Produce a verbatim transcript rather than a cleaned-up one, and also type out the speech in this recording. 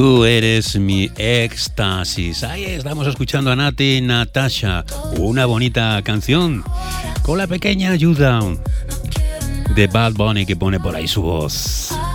Tú eres mi éxtasis. Ahí estamos escuchando a Nati Natasha. Una bonita canción con la pequeña ayuda de Bad Bunny que pone por ahí su voz.